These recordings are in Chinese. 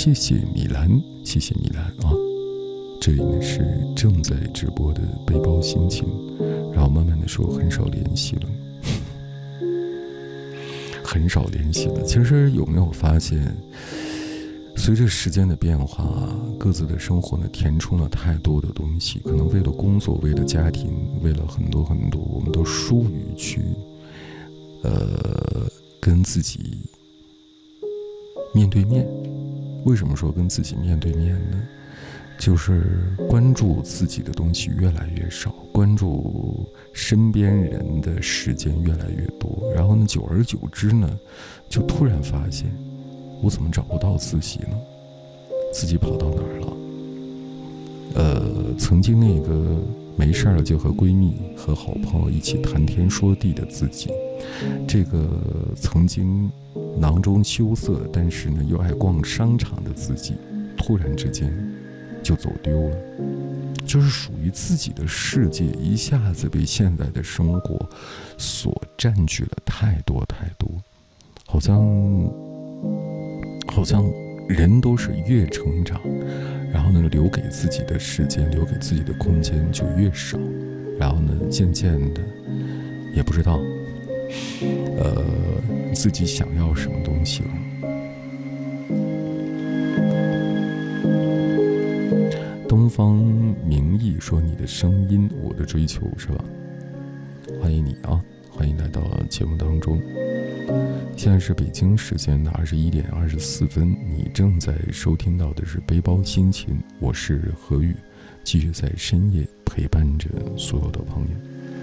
谢谢米兰，谢谢米兰啊！这里呢是正在直播的背包心情，然后慢慢的说很少联系了，很少联系了。其实有没有发现，随着时间的变化，各自的生活呢填充了太多的东西，可能为了工作，为了家庭，为了很多很多，我们都疏于去跟自己面对面。为什么说跟自己面对面呢？就是关注自己的东西越来越少，关注身边人的时间越来越多，然后呢，久而久之呢，就突然发现，我怎么找不到自己呢？自己跑到哪儿了？曾经那个没事了就和闺蜜和好朋友一起谈天说地的自己，这个曾经囊中羞涩但是呢又爱逛商场的自己，突然之间就走丢了。就是属于自己的世界一下子被现在的生活所占据了太多太多，好像人都是越成长，然后呢留给自己的时间，留给自己的空间就越少，然后呢渐渐的也不知道自己想要什么东西了。东方明义说你的声音我的追求，是吧？欢迎你啊，欢迎来到节目当中。现在是北京时间的21点24分，你正在收听到的是背包心情，我是何宇，继续在深夜陪伴着所有的朋友。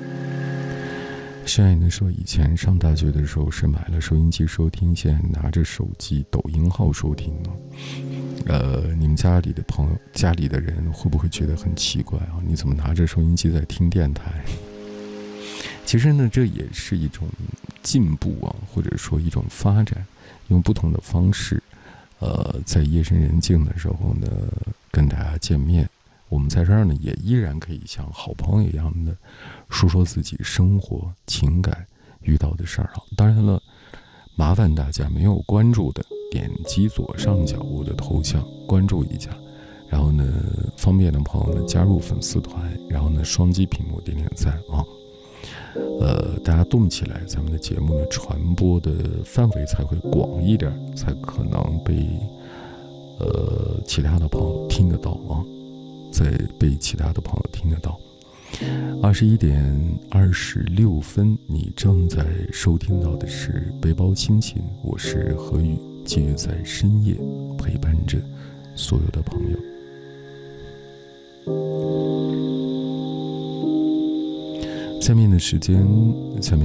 山野说以前上大学的时候是买了收音机收听，现在拿着手机抖音号收听呢。你们家里的朋友家里的人会不会觉得很奇怪啊？你怎么拿着收音机在听电台？其实呢这也是一种进步啊，或者说一种发展，用不同的方式在夜深人静的时候呢跟大家见面。我们在这儿呢也依然可以像好朋友一样的说说自己生活情感遇到的事儿啊。当然了，麻烦大家没有关注的点击左上角我的头像关注一下，然后呢方便的朋友呢加入粉丝团，然后呢双击屏幕点点赞啊。大家动起来，咱们的节目呢传播的范围才会广一点，才可能被其他的朋友听得到啊，再被其他的朋友听得到。21点26分，你正在收听到的是背包心情，我是何宇，继续在深夜陪伴着所有的朋友。下面的时间，